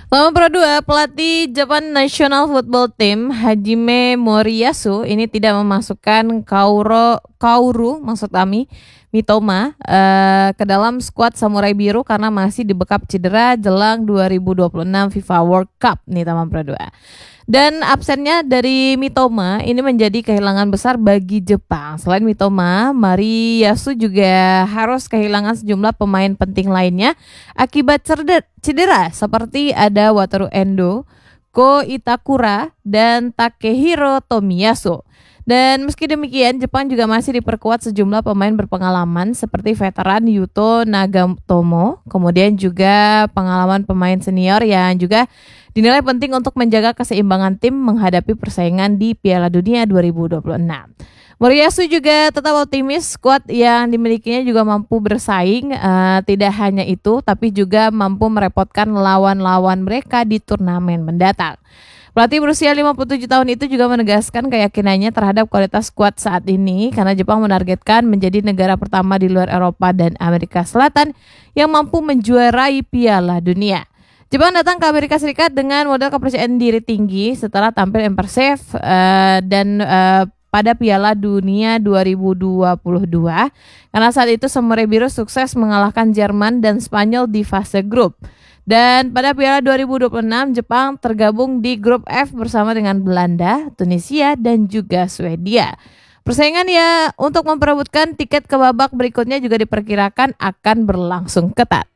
Nomor Pro 2, pelatih Japan National Football Team Hajime Moriyasu ini tidak memasukkan Kaoru maksud kami Mitoma ke dalam skuad Samurai Biru karena masih dibekap cedera jelang 2026 FIFA World Cup nih teman Pro 2. Dan absennya dari Mitoma ini menjadi kehilangan besar bagi Jepang. Selain Mitoma, Moriyasu juga harus kehilangan sejumlah pemain penting lainnya akibat cedera seperti ada Wataru Endo, Ko Itakura, dan Takehiro Tomiyasu. Dan meski demikian, Jepang juga masih diperkuat sejumlah pemain berpengalaman seperti veteran Yuto Nagatomo, kemudian juga pengalaman pemain senior yang juga dinilai penting untuk menjaga keseimbangan tim menghadapi persaingan di Piala Dunia 2026. Moriyasu juga tetap optimis skuad yang dimilikinya juga mampu bersaing, tidak hanya itu tapi juga mampu merepotkan lawan-lawan mereka di turnamen mendatang. Pelatih berusia 57 tahun itu juga menegaskan keyakinannya terhadap kualitas skuad saat ini karena Jepang menargetkan menjadi negara pertama di luar Eropa dan Amerika Selatan yang mampu menjuarai Piala Dunia. Jepang datang ke Amerika Serikat dengan modal kepercayaan diri tinggi setelah tampil impresif dan pada Piala Dunia 2022 karena saat itu Samurai Biru sukses mengalahkan Jerman dan Spanyol di fase grup. Dan pada Piala 2026 Jepang tergabung di grup F bersama dengan Belanda, Tunisia, dan juga Swedia. Persaingan ya untuk memperebutkan tiket ke babak berikutnya juga diperkirakan akan berlangsung ketat.